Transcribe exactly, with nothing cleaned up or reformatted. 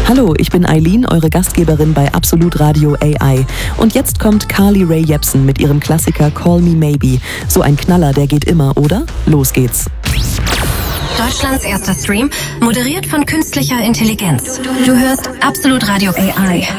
Hallo, ich bin Eileen, eure Gastgeberin bei Absolut Radio A I. Und jetzt kommt Carly Rae Jepsen mit ihrem Klassiker Call Me Maybe. So ein Knaller, der geht immer, oder? Los geht's. Deutschlands erster Stream, moderiert von künstlicher Intelligenz. Du hörst Absolut Radio A I.